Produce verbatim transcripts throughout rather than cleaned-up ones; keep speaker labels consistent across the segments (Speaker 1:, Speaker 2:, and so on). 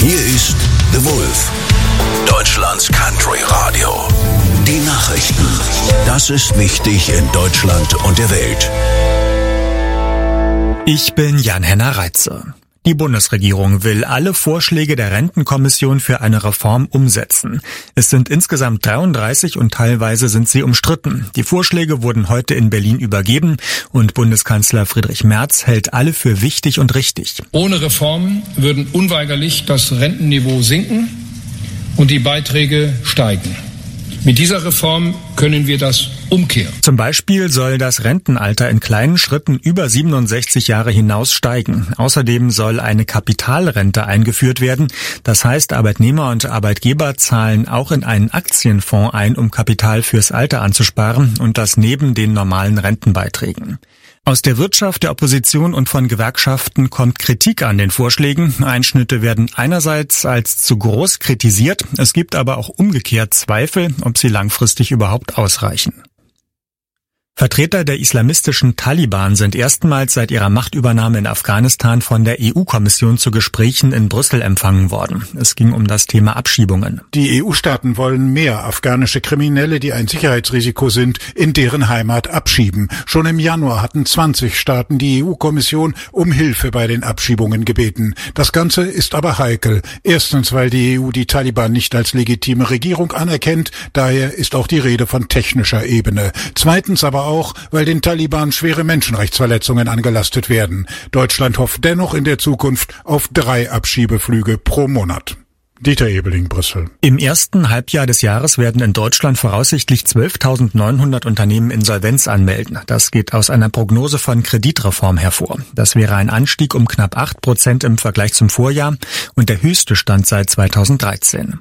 Speaker 1: Hier ist The Wolf, Deutschlands Country Radio. Die Nachrichten. Das ist wichtig in Deutschland und der Welt.
Speaker 2: Ich bin Jan-Henner Reitze. Die Bundesregierung will alle Vorschläge der Rentenkommission für eine Reform umsetzen. Es sind insgesamt dreiunddreißig und teilweise sind sie umstritten. Die Vorschläge wurden heute in Berlin übergeben und Bundeskanzler Friedrich Merz hält alle für wichtig und richtig.
Speaker 3: Ohne Reformen würden unweigerlich das Rentenniveau sinken und die Beiträge steigen. Mit dieser Reform können wir das umkehren.
Speaker 2: Zum Beispiel soll das Rentenalter in kleinen Schritten über siebenundsechzig Jahre hinaus steigen. Außerdem soll eine Kapitalrente eingeführt werden. Das heißt, Arbeitnehmer und Arbeitgeber zahlen auch in einen Aktienfonds ein, um Kapital fürs Alter anzusparen und das neben den normalen Rentenbeiträgen. Aus der Wirtschaft, der Opposition und von Gewerkschaften kommt Kritik an den Vorschlägen. Einschnitte werden einerseits als zu groß kritisiert, es gibt aber auch umgekehrt Zweifel, ob sie langfristig überhaupt ausreichen. Vertreter der islamistischen Taliban sind erstmals seit ihrer Machtübernahme in Afghanistan von der E U-Kommission zu Gesprächen in Brüssel empfangen worden. Es ging um das Thema Abschiebungen.
Speaker 4: Die E U-Staaten wollen mehr afghanische Kriminelle, die ein Sicherheitsrisiko sind, in deren Heimat abschieben. Schon im Januar hatten zwanzig Staaten die E U-Kommission um Hilfe bei den Abschiebungen gebeten. Das Ganze ist aber heikel. Erstens, weil die E U die Taliban nicht als legitime Regierung anerkennt. Daher ist auch die Rede von technischer Ebene. Zweitens aber auch, weil den Taliban schwere Menschenrechtsverletzungen angelastet werden. Deutschland hofft dennoch in der Zukunft auf drei Abschiebeflüge pro Monat. Dieter Ebeling, Brüssel.
Speaker 2: Im ersten Halbjahr des Jahres werden in Deutschland voraussichtlich zwölftausendneunhundert Unternehmen Insolvenz anmelden. Das geht aus einer Prognose von Kreditreform hervor. Das wäre ein Anstieg um knapp acht Prozent im Vergleich zum Vorjahr und der höchste Stand seit zweitausenddreizehn.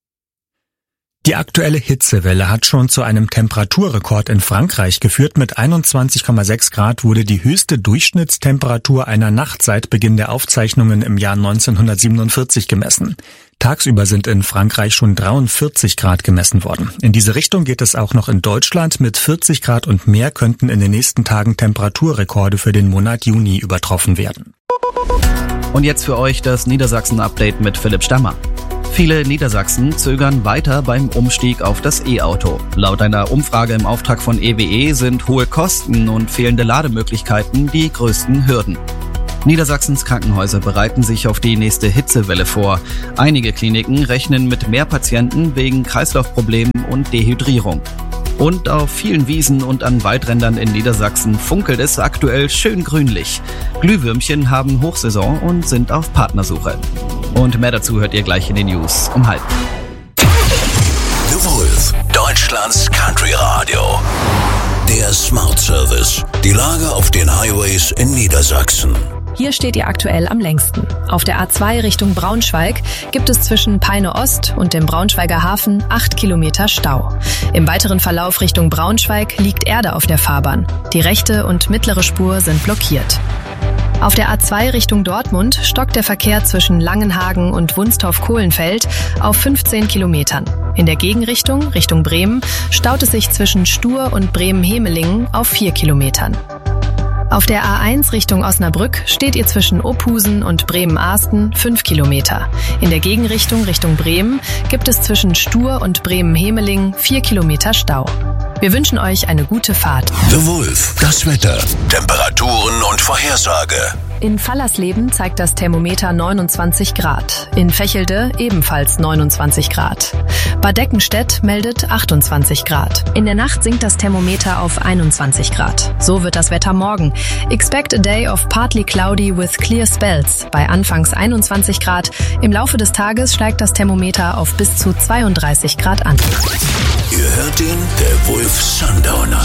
Speaker 2: Die aktuelle Hitzewelle hat schon zu einem Temperaturrekord in Frankreich geführt. Mit einundzwanzig Komma sechs Grad wurde die höchste Durchschnittstemperatur einer Nacht seit Beginn der Aufzeichnungen im Jahr neunzehnhundertsiebenundvierzig gemessen. Tagsüber sind in Frankreich schon dreiundvierzig Grad gemessen worden. In diese Richtung geht es auch noch in Deutschland. Mit vierzig Grad und mehr könnten in den nächsten Tagen Temperaturrekorde für den Monat Juni übertroffen werden.
Speaker 5: Und jetzt für euch das Niedersachsen-Update mit Philipp Stammer. Viele Niedersachsen zögern weiter beim Umstieg auf das E-Auto. Laut einer Umfrage im Auftrag von E W E sind hohe Kosten und fehlende Lademöglichkeiten die größten Hürden. Niedersachsens Krankenhäuser bereiten sich auf die nächste Hitzewelle vor. Einige Kliniken rechnen mit mehr Patienten wegen Kreislaufproblemen und Dehydrierung. Und auf vielen Wiesen und an Waldrändern in Niedersachsen funkelt es aktuell schön grünlich. Glühwürmchen haben Hochsaison und sind auf Partnersuche. Und mehr dazu hört ihr gleich in den News um halb.
Speaker 1: The Wolf, Deutschlands Country Radio. Der Smart Service. Die Lage auf den Highways in Niedersachsen.
Speaker 6: Hier steht ihr aktuell am längsten. Auf der A zwei Richtung Braunschweig gibt es zwischen Peine Ost und dem Braunschweiger Hafen acht Kilometer Stau. Im weiteren Verlauf Richtung Braunschweig liegt Erde auf der Fahrbahn. Die rechte und mittlere Spur sind blockiert. Auf der A zwei Richtung Dortmund stockt der Verkehr zwischen Langenhagen und Wunstorf-Kohlenfeld auf fünfzehn Kilometern. In der Gegenrichtung, Richtung Bremen, staut es sich zwischen Stur und Bremen-Hemelingen auf vier Kilometern. Auf der A eins Richtung Osnabrück steht ihr zwischen Ophusen und Bremen-Ahsten fünf Kilometer. In der Gegenrichtung Richtung Bremen gibt es zwischen Stur und Bremen-Hemelingen vier Kilometer Stau. Wir wünschen euch eine gute Fahrt.
Speaker 1: The Wolf, das Wetter, Temperaturen und Vorhersage.
Speaker 6: In Fallersleben zeigt das Thermometer neunundzwanzig Grad. In Vechelde ebenfalls neunundzwanzig Grad. Bad Deckenstedt meldet achtundzwanzig Grad. In der Nacht sinkt das Thermometer auf einundzwanzig Grad. So wird das Wetter morgen. Expect a day of partly cloudy with clear spells. Bei anfangs einundzwanzig Grad. Im Laufe des Tages steigt das Thermometer auf bis zu zweiunddreißig Grad an.
Speaker 1: Ihr hört ihn, der Wolf Sundowner.